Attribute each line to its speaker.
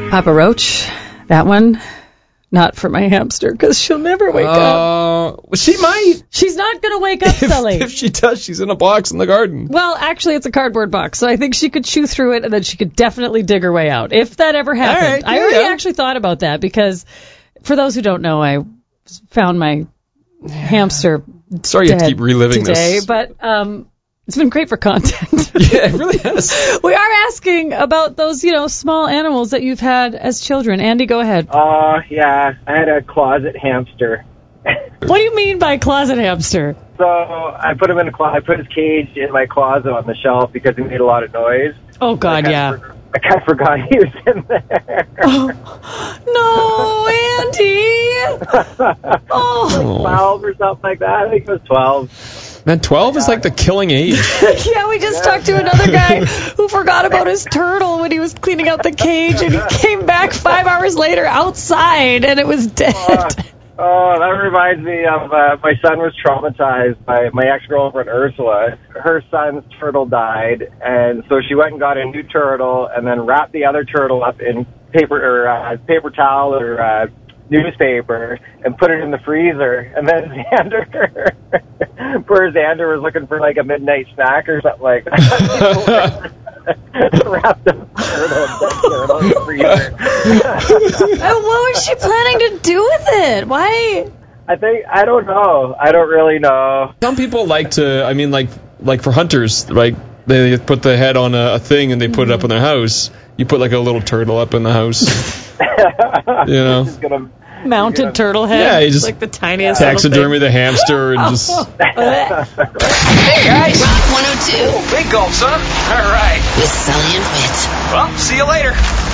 Speaker 1: Papa Roach, that one, not for my hamster, because she'll never wake up.
Speaker 2: She might.
Speaker 1: She's not going to wake up, Sully.
Speaker 2: If she does, she's in a box in the garden.
Speaker 1: Well, actually, it's a cardboard box, so I think she could chew through it, and then she could definitely dig her way out, if that ever happened.
Speaker 2: All right,
Speaker 1: I already actually thought about that, because for those who don't know, I found my hamster
Speaker 2: Sorry you have to keep reliving
Speaker 1: today,
Speaker 2: this.
Speaker 1: but it's been great for content.
Speaker 2: Yeah, it really has.
Speaker 1: We are asking about those, small animals that you've had as children. Andy, go ahead.
Speaker 3: Yeah, I had a closet hamster.
Speaker 1: What do you mean by closet hamster?
Speaker 3: So I put him in a closet. I put his cage in my closet on the shelf because he made a lot of noise.
Speaker 1: Oh, God, yeah.
Speaker 3: I kind of forgot he was in there.
Speaker 1: No, Andy! Oh.
Speaker 3: 12 or something like that. I think it was 12.
Speaker 2: Man, 12 is like the killing age.
Speaker 1: Yeah, we just talked to another guy who forgot about his turtle when he was cleaning out the cage, and he came back 5 hours later outside, and it was dead.
Speaker 3: That reminds me of my son was traumatized by my ex-girlfriend Ursula. Her son's turtle died, and so she went and got a new turtle and then wrapped the other turtle up in paper towel or newspaper and put it in the freezer. And then poor Xander was looking for like a midnight snack or something like that. Wrapped up turtle in the freezer.
Speaker 1: What was she planning to do with it? Why?
Speaker 3: I don't know. I don't really know.
Speaker 2: Some people like to, like for hunters, like they put the head on a thing and they put it up in their house. You put like a little turtle up in the house.
Speaker 1: Mounted turtle head.
Speaker 2: Yeah, you just
Speaker 1: like the tiniest
Speaker 2: taxidermy the hamster and just.
Speaker 4: Hey guys, Rock 102.
Speaker 5: Big gulp, son. All right.
Speaker 4: With Sully and Fitz.
Speaker 5: Well, see you later.